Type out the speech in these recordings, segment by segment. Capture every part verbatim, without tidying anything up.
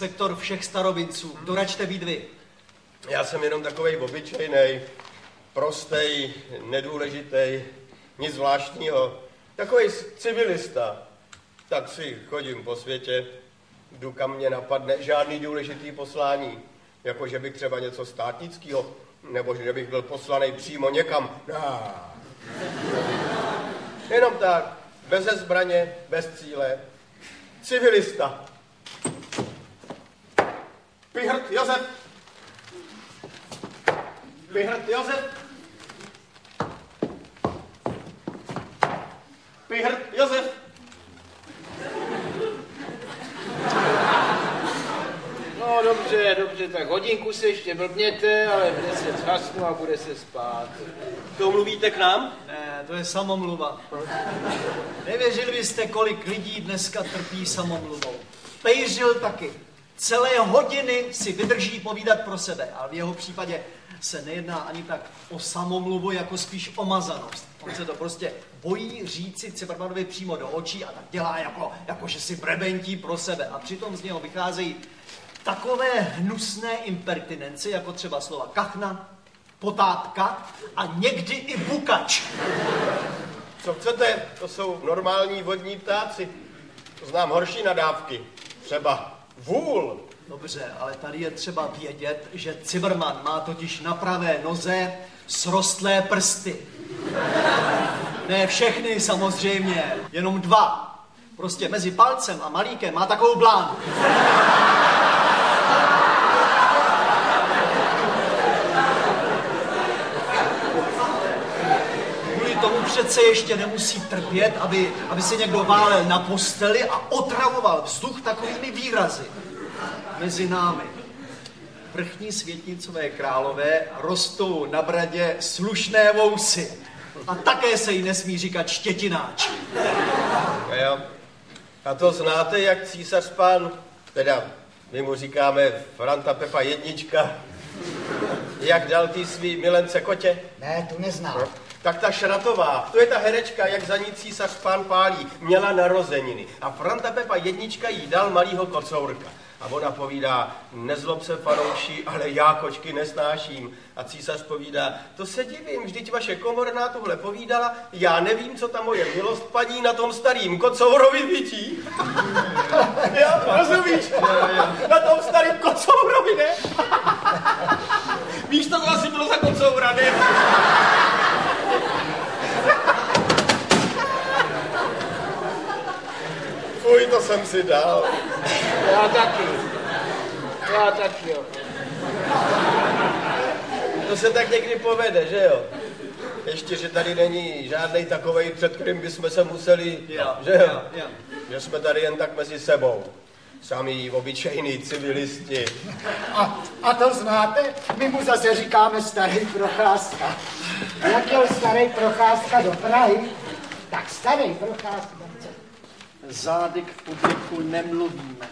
inspektor všech starovinců. Doračte být vy. Já jsem jenom takovej obyčejnej, prostej, nedůležitej, nic zvláštního. Takovej civilista. Tak si chodím po světě, jdu kam mě napadne, žádný důležitý poslání. Jako že bych třeba něco státnického, nebo že bych byl poslanej přímo někam. No. Jenom tak, beze zbraně, bez cíle. Civilista. Pichrt Josef. Pichrt Josef. Pichrt Josef. No dobře, dobře, tak hodinku se ještě blbněte, ale bude se zhasnu a bude se spát. To mluvíte k nám? Ne, to je samomluva. Nevěřili byste, kolik lidí dneska trpí samomluvou. Pejřil taky. Celé hodiny si vydrží povídat pro sebe, ale v jeho případě se nejedná ani tak o samomluvu, jako spíš o mazanost. On se to prostě bojí říci Cimrmanovi přímo do očí a tak dělá, jako, jako že si brebentí pro sebe. A přitom z něho vycházejí takové hnusné impertinence, jako třeba slova kachna, potápka a někdy i bukač. Co chcete? To jsou normální vodní ptáci. To znám horší nadávky. Třeba vůl. Dobře, ale tady je třeba vědět, že Cimrman má totiž na pravé noze srostlé prsty. Ne všechny samozřejmě, jenom dva. Prostě mezi palcem a malíkem má takovou blánu. Kvůli tomu přece ještě nemusí trpět, aby, aby se někdo válel na posteli a otravoval vzduch takovými výrazy. Mezi námi vrchní světnicové králové rostou na bradě slušné vousy. A také se jí nesmí říkat štětináč. A jo. A to znáte, jak císař pán, teda my mu říkáme Franta Pepa jednička, jak dal ty svý milence kotě? Ne, tu neznám. No. Tak ta Šratová, to je ta herečka, jak za ní císař pán pálí, měla narozeniny. A Franta Pepa jednička jí dal malýho kocourka. A ona povídá, nezlob se fanouši, ale já kočky nesnáším. A císař povídá, to se divím, vždyť vaše komorná tohle povídala, já nevím, co ta moje milost paní na tom starým kocourovi vidí. Já, rozumíš? Na tom starým kocourovi, ne? Víš, to asi bylo za kocoura, ne? Fuj, to jsem si dal. Já taky. Já taky, jo. To se tak někdy povede, že jo? Ještě, že tady není žádnej takovej, před kterým bychom se museli, Jo, že jo? jo, jo. Že jsme tady jen tak mezi sebou. Samí obyčejní civilisti. A, a to znáte? My mu zase říkáme starý Procházka. Jak jel starý Procházka do Prahy, tak starý Procházka. Zády k publiku nemluvíme.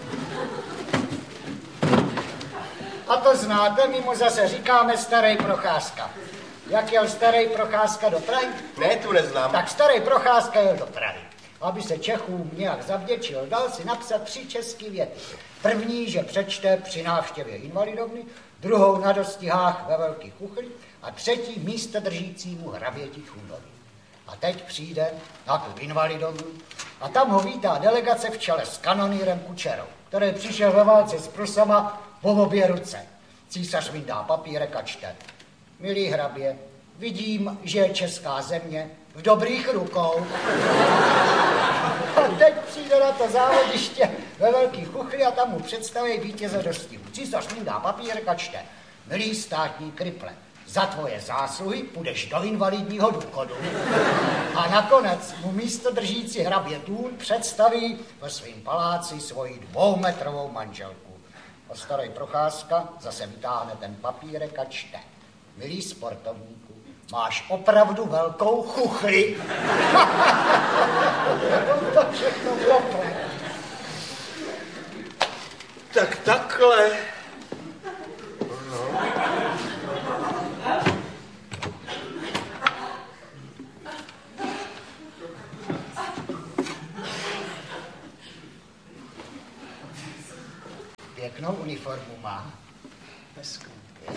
A to znáte? My mu zase říkáme starý Procházka. Jak jel starý Procházka do Prahy? Ne, tu neznám. Tak starý Procházka jel do Prahy. Aby se Čechům nějak zavděčil, dal si napsat tři české věty. První, že přečte při návštěvě invalidovny, druhou na dostihách ve Velkých Chuchlích a třetí místo držícímu hraběti Čundovi. A teď přijde na tu invalidovnu a tam ho vítá delegace v čele s kanonýrem Kučerou, který přišel ve válce s Prusama po obě ruce. Císař vyndá papírek a čte. Milý hrabě, vidím, že je česká země v dobrých rukou. A teď přijde na to závodiště ve Velkých Chuchli a tam mu představí vítěze dostihu. Císař vyndá papírek a čte. Milý státní kriple, za tvoje zásluhy půjdeš do invalidního důchodu. A nakonec mu místo držící hrabě Tůn představí ve svým paláci svoji dvoumetrovou manželku. A starý Procházka zase vytáhne ten papírek a čte. Milý sportovníku, máš opravdu velkou chuchli. To všechno bylo plné. Tak takhle. No. Pěknou uniformu má. Hezkou.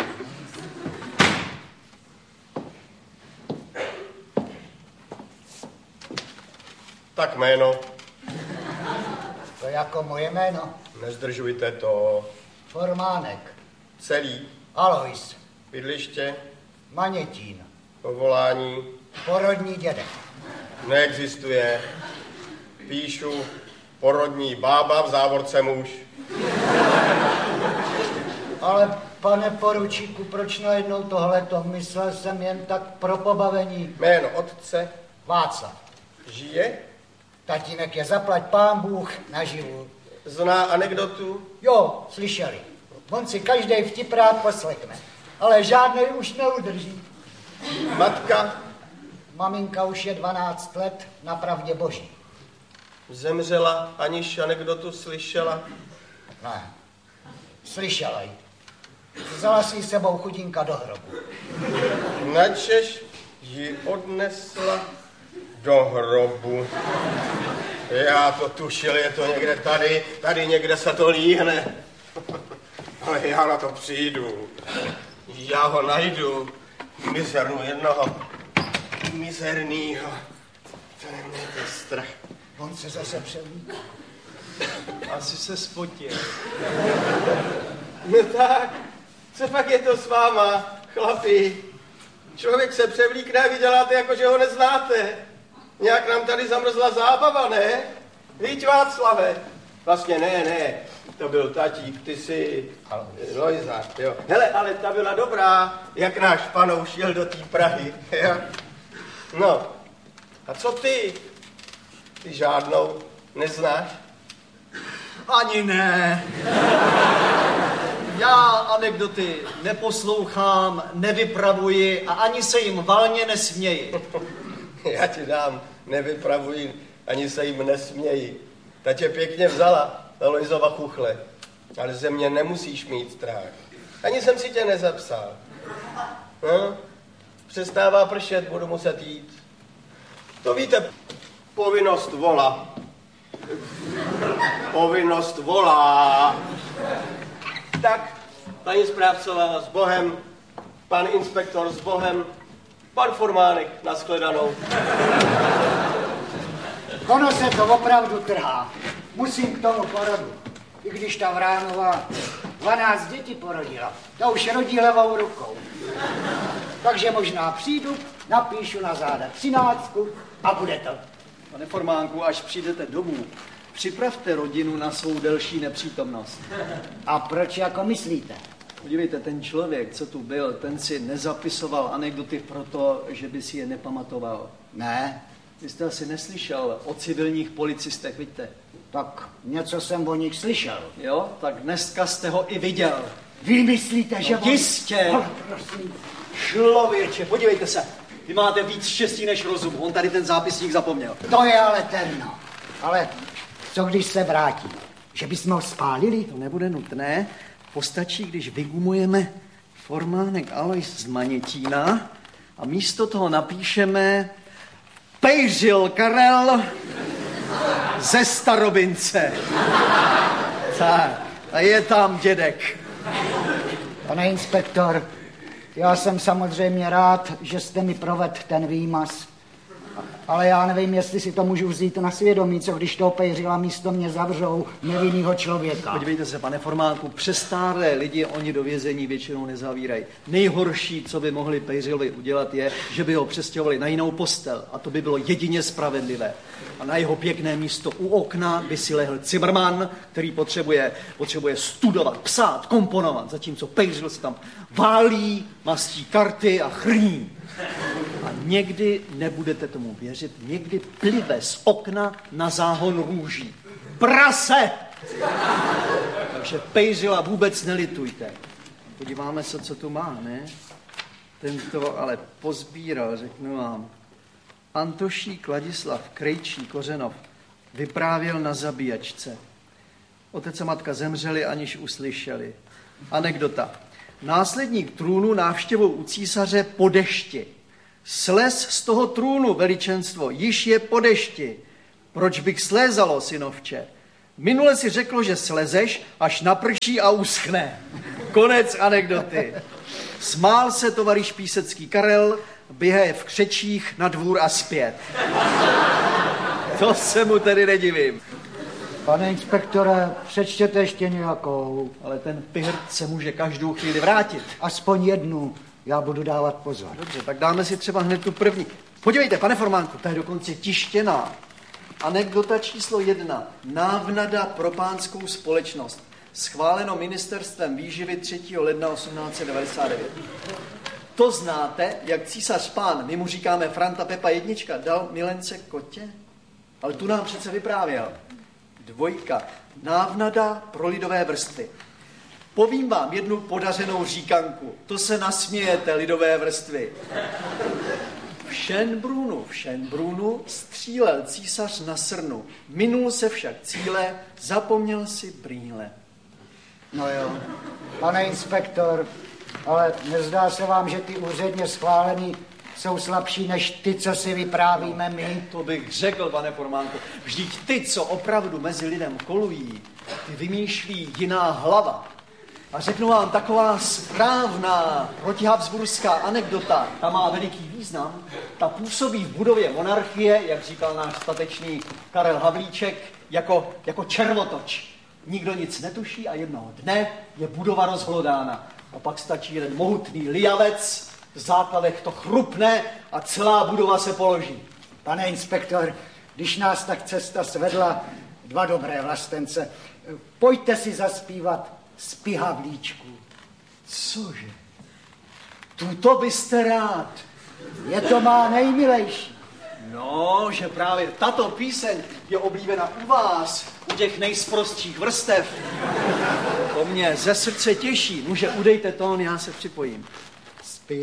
Tak jméno. To jako moje jméno. Nezdržujte to. Formánek. Celý. Alois. Bydliště. Manětín. Povolání. Porodní dědek. Neexistuje. Píšu porodní bába v závorce muž. Ale pane poručíku, proč najednou tohleto? Myslel jsem jen tak pro pobavení. Jméno otce. Václav. Žije. Tatínek je zaplať pán Bůh naživu. Zná anekdotu. Jo, slyšeli. On si každý vtip rád poslechne, ale žádnej už neudrží. Matka. Maminka už je dvanáct let na pravdě boží. Zemřela, aniž anekdotu slyšela. Ne, slyšela ji. Vzala si sebou chudinka do hrobu. Načež ji odnesla do hrobu. Já to tušil, je to někde tady, tady někde se to líhne. Ale já na to přijdu. Já ho najdu. Mizernu jednoho. Mizernýho. To nemějte strach. On se zase převlíká. Asi se spotil. No tak, co pak je to s váma, chlapi? Člověk se převlíkne a vy děláte, jako že ho neznáte. Nějak nám tady zamrzla zábava, ne? Víď, Václave. Vlastně ne, ne, to byl tatík, ty jsi Lojza, jo. Hele, ale ta byla dobrá, jak náš panouš jel do té Prahy, jo. No, a co ty? Ty žádnou neznáš? Ani ne. Já anekdoty neposlouchám, nevypravuji a ani se jim valně nesměji. Já ti dám, nevypravuji, ani se jim nesměji. Ta tě pěkně vzala, ta Lojzova chuchle. Ale ze mě nemusíš mít strach. Ani jsem si tě nezapsal. No, přestává pršet, budu muset jít. To víte, povinnost volá. Povinnost volá. Tak, paní správcová s Bohem, pan inspektor s Bohem, pan Formánek, nashledanou. Ono se to opravdu trhá. Musím k tomu porodu. I když ta Vránová dvanáct dětí porodila, to už rodí levou rukou. Takže možná přijdu, napíšu na záda třináctku a bude to. Pane Formánku, až přijdete domů, připravte rodinu na svou delší nepřítomnost. A proč jako myslíte? Podívejte, ten člověk, co tu byl, ten si nezapisoval anekdoty proto, že by si je nepamatoval. Ne, Vy jste asi neslyšel o civilních policistech, vidíte? tak něco jsem o nich slyšel. Jo, tak dneska jste ho i viděl. Vy myslíte, že... No, jistě. Oh, prosím. Člověče, podívejte se. Vy máte víc štěstí než rozum. On tady ten zápisník zapomněl. To je ale terno. Ale co když se vrátí? Že bychom ho spálili? To nebude nutné. Postačí, když vygumujeme Formánek Alois z Manětína a místo toho napíšeme Pejřil Karel ze Starobince. Tak, a je tam dědek. Pane inspektor, já jsem samozřejmě rád, že jste mi provedl ten výmaz. Ale já nevím, jestli si to můžu vzít na svědomí, co když toho Pejřila místo mě zavřou nevinnýho člověka. Podívejte se, pane Formánku, přestárlé lidi oni do vězení většinou nezavírají. Nejhorší, co by mohli Pejřilovi udělat, je, že by ho přestěhovali na jinou postel. A to by bylo jedině spravedlivé. A na jeho pěkné místo u okna by si lehl Cimrman, který potřebuje, potřebuje studovat, psát, komponovat, zatímco Pejřil se tam válí, mastí karty a chrní. A někdy, nebudete tomu věřit, někdy plive z okna na záhon růží. Prase! Takže Pejřila vůbec nelitujte. Podíváme se, co tu má, ne? Ten to ale pozbíral, řeknu vám. Antošík Ladislav Krejčí Kořenov vyprávěl na zabíjačce. Otec a matka zemřeli, aniž uslyšeli. Anekdota. Následník trůnu návštěvou u císaře po dešti. Slez z toho trůnu, veličenstvo, již je po dešti. Proč bych slézalo, synovče? Minule si řeklo, že slezeš, až naprší a uschne. Konec anekdoty. Smál se tovaryš Písecký Karel, běhá v křečích na dvůr a zpět. To se mu tedy nedivím. Pane inspektore, přečtěte ještě nějakou. Ale ten pirt se může každou chvíli vrátit. Aspoň jednu, já budu dávat pozor. Dobře, tak dáme si třeba hned tu první. Podívejte, pane Formánku, ta je dokonce tištěná. Anekdota číslo jedna. Návnada pro pánskou společnost. Schváleno ministerstvem výživy třetího ledna osmnáct set devadesát devět. To znáte, jak císař pán, my mu říkáme Franta Pepa jednička, dal milence kotě? Ale tu nám přece vyprávěl. Dvojka. Návnada pro lidové vrstvy. Povím vám jednu podařenou říkanku. To se nasmějete, lidové vrstvy. V Schönbrunnu, v Schönbrunnu střílel císař na srnu. Minul se však cíle, zapomněl si brýle. No jo, pane inspektor, ale nezdá se vám, že ty úředně schválený jsou slabší než ty, co si vyprávíme my? To bych řekl, pane Formánku. Vždyť ty, co opravdu mezi lidem kolují, ty vymýšlí jiná hlava. A řeknu vám, taková správná protihabsburská anekdota, ta má veliký význam. Ta působí v budově monarchie, jak říkal náš statečný Karel Havlíček, jako, jako červotoč. Nikdo nic netuší a jednoho dne je budova rozhlodána. A pak stačí jeden mohutný lijavec, v základech to chrupne a celá budova se položí. Pane inspektor, když nás tak cesta svedla, dva dobré vlastence, pojďte si zaspívat Zpí Havlíčku. Cože? Tuto byste rád. Je to má nejmilejší. No, že právě tato píseň je oblíbena u vás, u těch nejsprostších vrstev. To mě ze srdce těší. Může udejte tón, já se připojím.